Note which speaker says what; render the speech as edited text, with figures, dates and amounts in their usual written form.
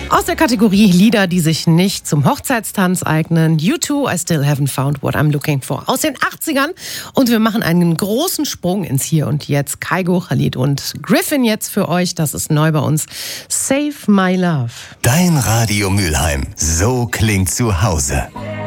Speaker 1: Aus der Kategorie Lieder, die sich nicht zum Hochzeitstanz eignen. U2, I Still Haven't Found What I'm Looking For. Aus den 80ern. Und wir machen einen großen Sprung ins Hier und Jetzt. Kygo, Khalid und Griffin jetzt für euch. Das ist neu bei uns. Save My Love.
Speaker 2: Dein Radio Mülheim. So klingt zu Hause.